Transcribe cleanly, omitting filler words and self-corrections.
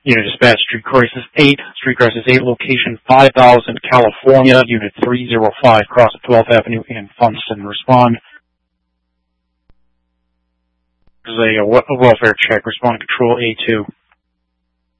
Unit dispatch, Street Crisis 8, location 5000 California, Unit 305, cross of 12th Avenue in Funston. Respond. There's a welfare check. Respond to Control A2.